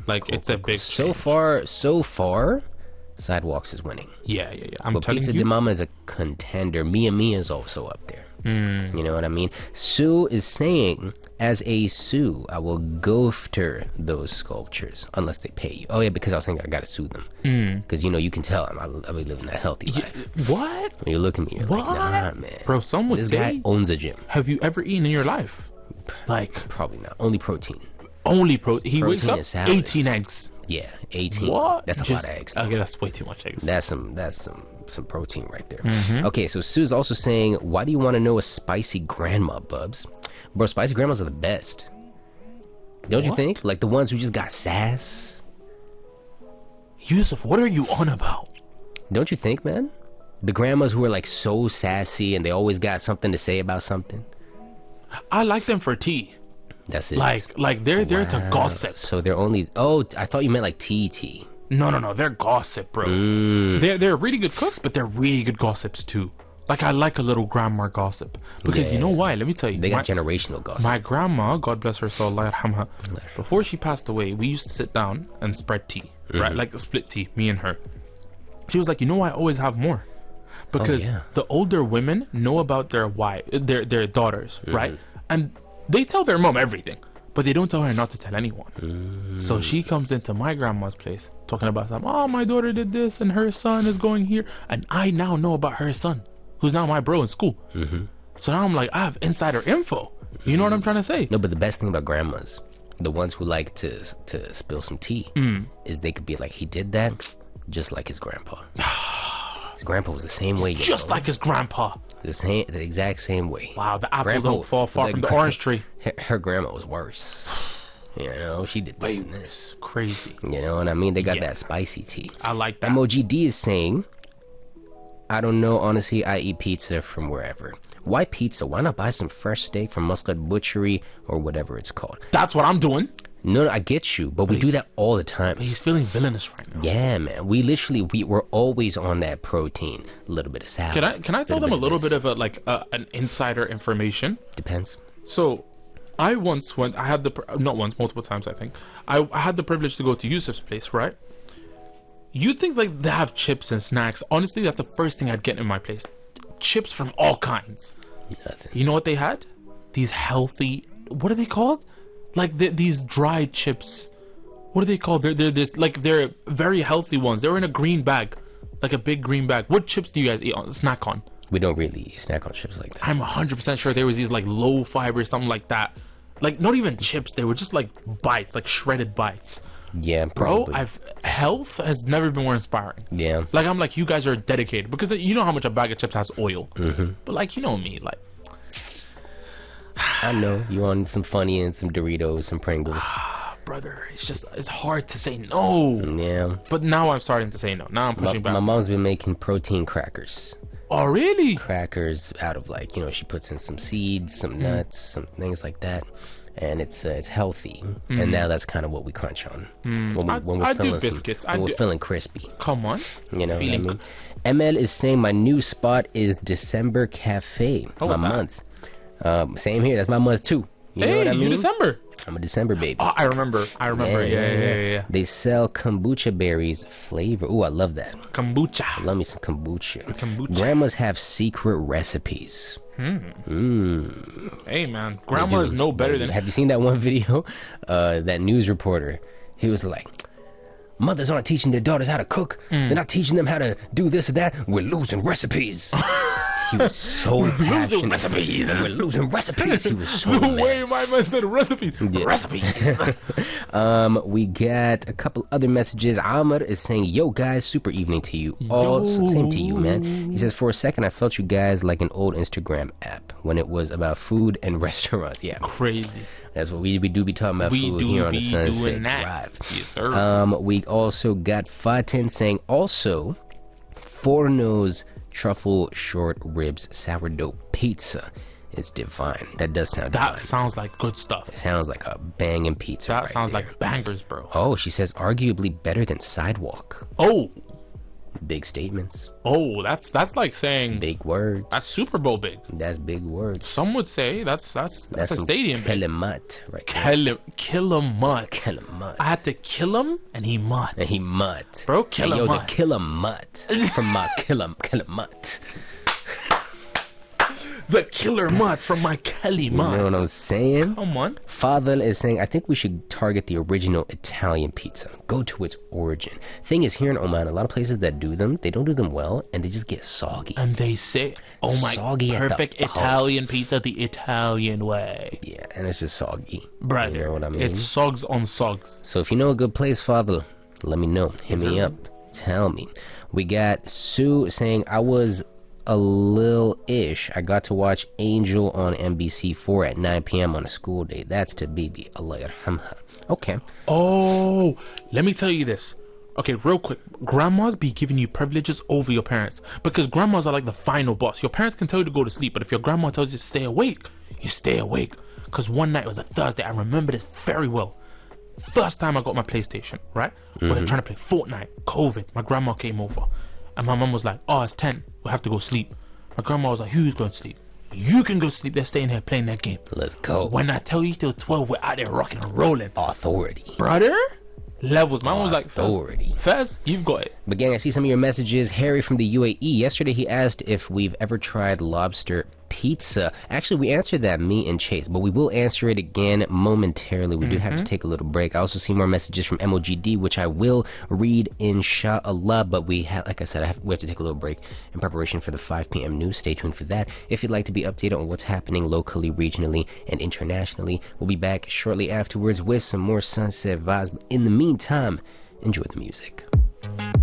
Like it's a big So change. far, Sidewalks is winning. Yeah. I'm But telling Pizza you. de Mama is a contender. Mia Mia is also up there. You know what I mean? Sue is saying, as a Sue, I will gofter those sculptures unless they pay you. Oh yeah, because I was saying I gotta sue them. Because you can tell I be living that healthy life. What? When you look at me, you're What? like, nah, man. Bro, some would This say, guy owns a gym. have you ever eaten in your life? Like, Probably not. Only protein. only protein. He wakes Protein up, and salads. 18 eggs. Yeah, 18. What? That's a lot of eggs. Okay, that's way too much eggs. That's some protein right there. Okay, so Sue's also saying, why do you want to know a spicy grandma, Bubs? Bro, spicy grandmas are the best. Don't you What? think? Like the ones who just got sass. Yusuf, what are you on about? Don't you think, man? The grandmas who are like so sassy and they always got something to say about something. I like them for tea. That's it. Like they're there to gossip. So they're only... Oh, I thought you meant like TT. No, they're gossip, bro. They're really good cooks, but they're really good gossips too. Like I like a little grandma gossip because you know why? Let me tell you. They got generational gossip. My grandma, God bless her soul, Allah yarhamha, before she passed away, we used to sit down and spread tea, right? Like a split tea, me and her. She was like, you know why I always have more? Because yeah. the older women know about their their daughters, right? And they tell their mom everything, but they don't tell her not to tell anyone. So she comes into my grandma's place talking about something. Oh, my daughter did this and her son is going here. And I now know about her son, who's now my bro in school. So now I'm like, I have insider info. You know what I'm trying to say? No, but the best thing about grandmas, the ones who like to spill some tea, is they could be like, he did that just like his grandpa. His grandpa was the same way. Just like his grandpa. the exact same way. Wow, the apple Grandpa- don't fall far like from the gra- orange tree. Her grandma was worse. You know, she did this Wait, and this. it's crazy. You know what I mean? They got Yeah. that spicy tea. I like that. Emoji D is saying, I don't know, honestly, I eat pizza from wherever. Why pizza? Why not buy some fresh steak from Muscat Butchery or whatever it's called? That's what I'm doing. No, I get you, but we do that all the time. He's feeling villainous right now. Yeah, man. We're always on that protein. A little bit of salad. Can I tell them a little this. bit of an insider information? Depends. So, I once went. I had not once, multiple times. I think I had the privilege to go to Yusuf's place. Right? You think like they have chips and snacks? Honestly, that's the first thing I'd get in my place. Chips from all kinds. Nothing. You know what they had? These healthy. What are they called? Like these dried chips. What are they called? They're very healthy ones. They're in a green bag, like a big green bag. What chips do you guys eat snack on? We don't really snack on chips like that. I'm 100% sure there was these like low fiber, something like that. Like not even chips. They were just like bites, like shredded bites. Yeah, Bro, probably. health has never been more inspiring. Yeah. Like I'm like, you guys are dedicated because you know how much a bag of chips has oil. But like, you know me, like. I know. You want some funny and some Doritos, some Pringles. Brother, it's hard to say no. Yeah. But now I'm starting to say no. Now I'm pushing back. My mom's been making protein crackers. Oh, really? Crackers out of like, she puts in some seeds, some nuts, some things like that. And it's healthy. And now that's kind of what we crunch on. When I do biscuits. When we're feeling crispy. Come on. You know Feeling what I mean? ML is saying my new spot is December Cafe. Oh, my what's that? month. Same here. That's my month too. You know Hey, what I mean? you December. I'm a December baby. Oh, I remember. Yeah. They sell kombucha berries flavor. Ooh, I love that. Kombucha. Love me some kombucha. Kombucha. Grandmas have secret recipes. Hey, man. Grandma is no better than... Have you seen that one video? That news reporter, he was like, mothers aren't teaching their daughters how to cook. They're not teaching them how to do this or that. We're losing recipes. He was so passionate. recipes. We're losing recipes. He was so The mad. way my man said recipes. Yeah. Recipes. We got a couple other messages. Amr is saying, yo guys, super evening to you all. Same to you, man. He says, for a second I felt you guys like an old Instagram app when it was about food and restaurants. Yeah, Crazy. that's what we do be talking about. We food do here on the be Sunset doing that. Drive. Yes, sir. We also got Fatin saying, also Forno's truffle short ribs sourdough pizza is divine. That does sound divine. That sounds like good stuff. Sounds like a banging pizza. That right sounds there. like bangers, bro. Oh, she says arguably better than Sidewalk. Oh, Big statements. Oh, that's like saying Big words. that's Super Bowl big. That's big words. Some would say that's a some stadium big. Kilimat right there. Kill him mutt. Kilimat. I had to kill him and he mutt. And he mutt. Bro, kill hey, him yo, mutt. the killer mutt from my Kilimat. The killer mutt from my Kelly mutt. You know what I'm saying? Come on. Father is saying, I think we should target the original Italian pizza. Go to its origin. Thing is, here in Oman, a lot of places that do them, they don't do them well, and they just get soggy. And they say, oh my, Soggy at the perfect pulp. Italian pizza the Italian way. Yeah, and it's just soggy. Brother, You know what I mean? it's sogs on sogs. So if you know a good place, Father, let me know. Hit me up. Tell me. We got Sue saying, I was a little-ish. I got to watch Angel on NBC4 at 9 p.m. on a school day. That's to Bibi. Allah yarhamha. Okay. Oh, let me tell you this. Okay, real quick. Grandmas be giving you privileges over your parents because grandmas are like the final boss. Your parents can tell you to go to sleep, but if your grandma tells you to stay awake, you stay awake. Because one night, it was a Thursday, I remember this very well. First time I got my PlayStation, right? We were trying to play Fortnite, COVID. My grandma came over. And my mum was like, oh, it's 10. We have to go sleep. My grandma was like, who's going to sleep? You can go sleep. They're staying here playing that game. Let's go. When I tell you till 12, we're out there rocking and rolling. Authority. Brother? Levels. My mom was like, Authority. Fez, you've got it. But gang, I see some of your messages. Harry from the UAE. Yesterday he asked if we've ever tried lobster pizza. Actually, we answered that, me and Chase, but we will answer it again momentarily. We do have to take a little break. I also see more messages from MOGD, which I will read inshallah, but we have, like I said, we have to take a little break in preparation for the 5 p.m. news. Stay tuned for that. If you'd like to be updated on what's happening locally, regionally, and internationally, we'll be back shortly afterwards with some more Sunset vibes. In the meantime, enjoy the music.